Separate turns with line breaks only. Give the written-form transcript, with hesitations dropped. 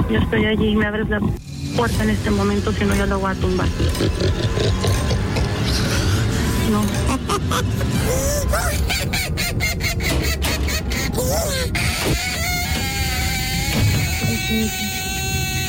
Yo estoy allí, me abres la puerta en este momento, si no yo lo voy a tumbar. No.